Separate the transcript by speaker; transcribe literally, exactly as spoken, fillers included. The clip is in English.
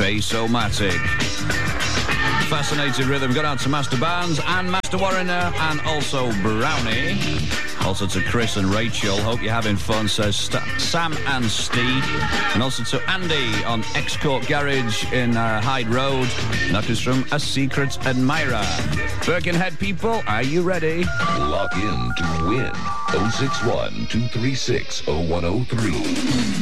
Speaker 1: Bass-O-Matic. Fascinated Rhythm. Got out to Master Barnes and Master Warrener and also Brownie. Also to Chris and Rachel. Hope you're having fun, says St- Sam and Steve. And also to Andy on X-Court Garage in uh, Hyde Road. And that is from A Secret Admirer. Birkenhead people, are you ready?
Speaker 2: Lock in to win. oh six one, two three six, oh one oh three.